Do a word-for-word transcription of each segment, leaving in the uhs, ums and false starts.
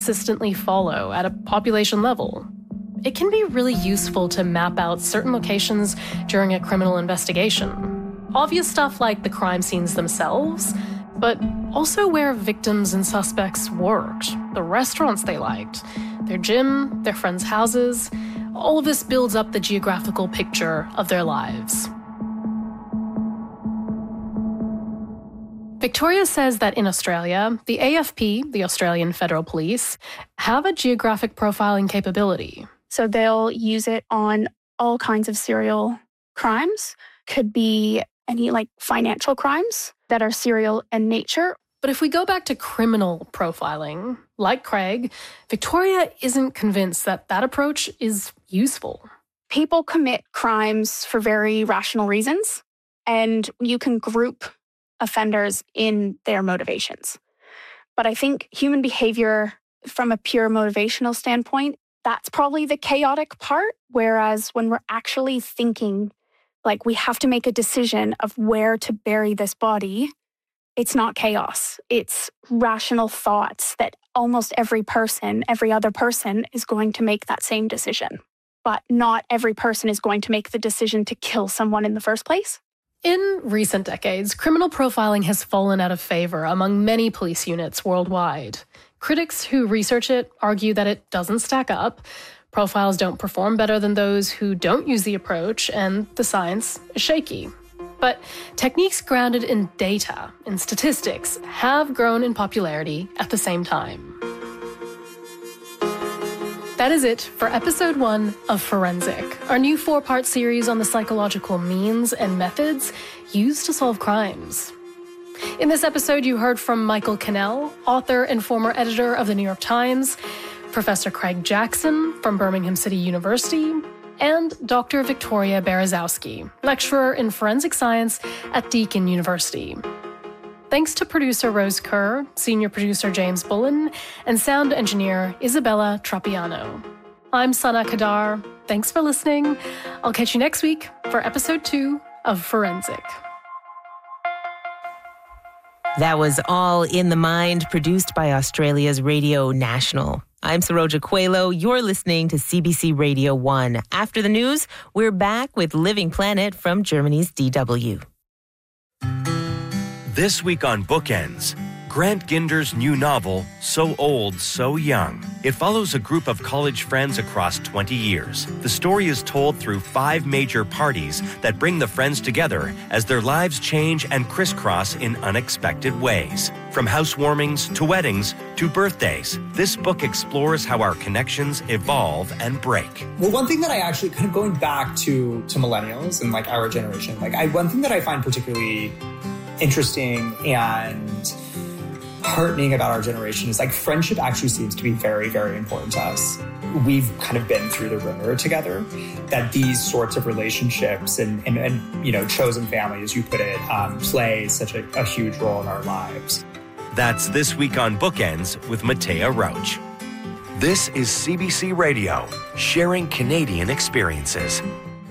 consistently follow at a population level. It can be really useful to map out certain locations during a criminal investigation. Obvious stuff like the crime scenes themselves, but also where victims and suspects worked, the restaurants they liked, their gym, their friends' houses. All of this builds up the geographical picture of their lives. Victoria says that in Australia, the A F P, the Australian Federal Police, have a geographic profiling capability. So they'll use it on all kinds of serial crimes. Could be any like financial crimes that are serial in nature. But if we go back to criminal profiling, like Craig, Victoria isn't convinced that that approach is useful. People commit crimes for very rational reasons, and you can group offenders in their motivations. But I think human behavior, from a pure motivational standpoint, that's probably the chaotic part. Whereas when we're actually thinking, like we have to make a decision of where to bury this body, it's not chaos. It's rational thoughts that almost every person, every other person is going to make that same decision. But not every person is going to make the decision to kill someone in the first place. In recent decades, criminal profiling has fallen out of favor among many police units worldwide. Critics who research it argue that it doesn't stack up. Profiles don't perform better than those who don't use the approach, and the science is shaky. But techniques grounded in data and statistics have grown in popularity at the same time. That is it for episode one of Forensic, our new four-part series on the psychological means and methods used to solve crimes. In this episode, you heard from Michael Cannell, author and former editor of The New York Times, Professor Craig Jackson from Birmingham City University, and Doctor Victoria Berezowski, lecturer in forensic science at Deakin University. Thanks to producer Rose Kerr, senior producer James Bullen, and sound engineer Isabella Trapiano. I'm Sana Kadar. Thanks for listening. I'll catch you next week for episode two of Forensic. That was All in the Mind, produced by Australia's Radio National. I'm Saroja Coelho. You're listening to C B C Radio one. After the news, we're back with Living Planet from Germany's D W. This week on Bookends, Grant Ginder's new novel, So Old, So Young. It follows a group of college friends across twenty years. The story is told through five major parties that bring the friends together as their lives change and crisscross in unexpected ways. From housewarmings to weddings to birthdays, this book explores how our connections evolve and break. Well, one thing that I actually, kind of going back to, to millennials and like our generation, like I, one thing that I find particularly interesting and heartening about our generation is like friendship actually seems to be very, very important to us. We've kind of been through the ringer together, that these sorts of relationships and, and, and you know, chosen family, as you put it, um, play such a, a huge role in our lives. That's This Week on Bookends with Matea Roach. This is C B C Radio, sharing Canadian experiences.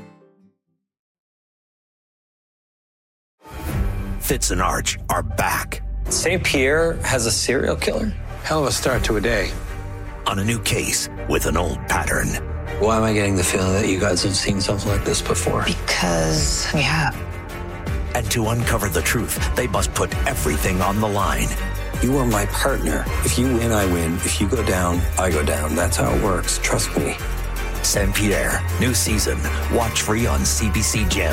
Fitz and Arch are back. Saint Pierre has a serial killer? Hell of a start to a day. On a new case with an old pattern. Why am I getting the feeling that you guys have seen something like this before? Because we have. And to uncover the truth, they must put everything on the line. You are my partner. If you win, I win. If you go down, I go down. That's how it works. Trust me. Saint Pierre, new season. Watch free on C B C Gem.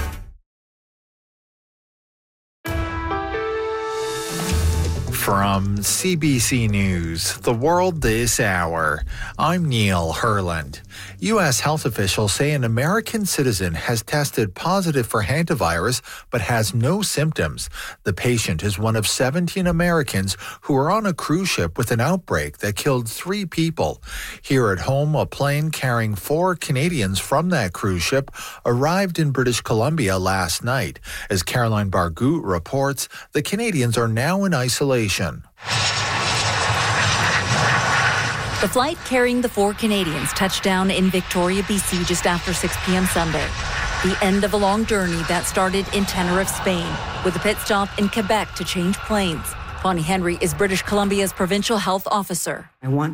From C B C News, The World This Hour, I'm Neil Herland. U S health officials say an American citizen has tested positive for hantavirus but has no symptoms. The patient is one of seventeen Americans who were on a cruise ship with an outbreak that killed three people. Here at home, a plane carrying four Canadians from that cruise ship arrived in British Columbia last night. As Caroline Bargout reports, the Canadians are now in isolation. The flight carrying the four Canadians touched down in Victoria, B C just after six p.m. Sunday. The end of a long journey that started in Tenerife, Spain, with a pit stop in Quebec to change planes. Bonnie Henry is British Columbia's provincial health officer. I want